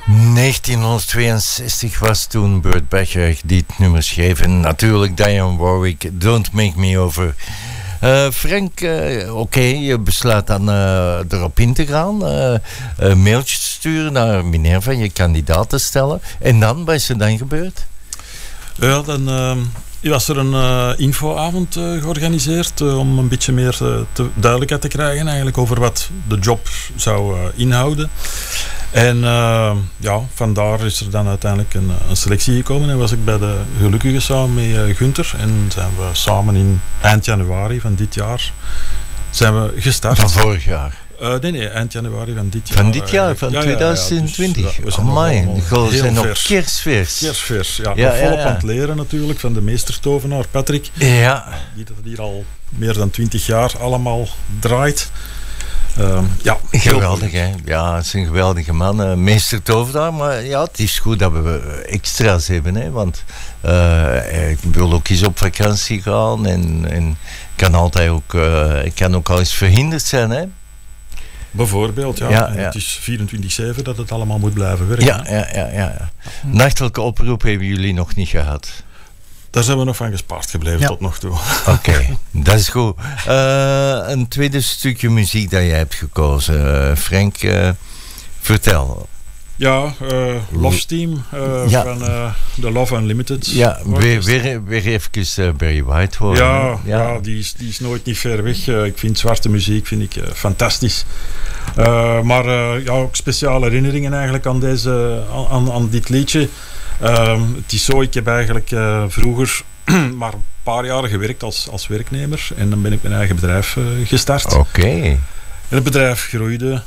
1962 was toen Burt Bacharach die het nummer schreef. En natuurlijk Dionne Warwick, Don't Make Me Over. Frank, oké, je besluit dan erop in te gaan. Mailtjes te sturen naar Minerva, je kandidaat te stellen. En dan, wat is er dan gebeurd? Ja, dan was er een infoavond georganiseerd om een beetje meer duidelijkheid te krijgen eigenlijk over wat de job zou inhouden. En vandaar is er dan uiteindelijk een selectie gekomen en was ik bij de Gelukkigen samen met Gunther en zijn we samen in eind januari van dit jaar zijn we gestart. Van vorig jaar? Nee, eind januari van dit jaar. Van dit jaar, van 2020? Dus, amai, we zijn nog kerstvers. Nog volop aan het leren natuurlijk van de meestertovenaar Patrick. Ja. Die dat hier al meer dan 20 jaar allemaal draait. Geweldig, hè? Ja, het is een geweldige man. Meester tovenaar, maar ja, het is goed dat we extra's hebben, hè? Want ik wil ook eens op vakantie gaan en kan altijd ook, kan ook al eens verhinderd zijn, hè? Bijvoorbeeld, ja. Het is 24/7 dat het allemaal moet blijven werken. Ja. Nachtelijke oproep hebben jullie nog niet gehad. Daar zijn we nog van gespaard gebleven tot nog toe. Oké, dat is goed. Een tweede stukje muziek dat jij hebt gekozen. Frank, vertel. Ja, Love's Team van The Love Unlimited. Ja, weer even Barry White horen. Ja, die is nooit niet ver weg. Ik vind zwarte muziek fantastisch. Maar ook speciale herinneringen eigenlijk aan dit liedje. Het is zo, ik heb eigenlijk vroeger maar een paar jaren gewerkt als werknemer en dan ben ik mijn eigen bedrijf gestart. Oké. En het bedrijf groeide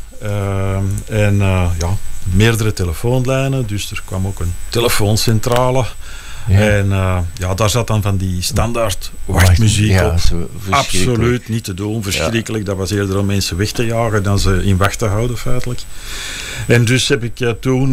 meerdere telefoonlijnen, dus er kwam ook een telefooncentrale. Ja. En daar zat dan van die standaard wachtmuziek op. Absoluut niet te doen, verschrikkelijk. Dat was eerder om mensen weg te jagen dan ze in wacht te houden, feitelijk. En dus heb ik toen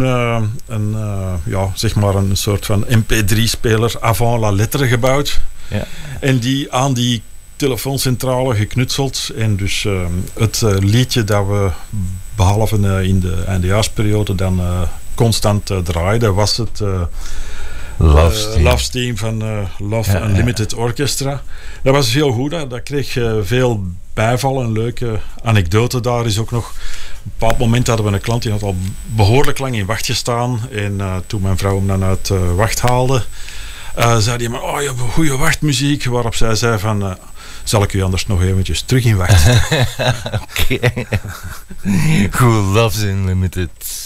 een soort van MP3-speler avant la lettre gebouwd. Ja. En die aan die telefooncentrale geknutseld. En dus het liedje dat we, behalve in de eindejaarsperiode, dan constant draaiden, was het... Love's Team van Love Unlimited Orchestra. Dat was heel goed. Dat kreeg veel bijval en leuke anekdote. Daar is ook nog... Op een bepaald moment hadden we een klant die had al behoorlijk lang in wacht gestaan. En toen mijn vrouw hem dan uit wacht haalde, zei hij maar, je hebt goede wachtmuziek. Waarop zij zei van... zal ik u anders nog eventjes terug in wachten? Oké. Goed, Love's Unlimited.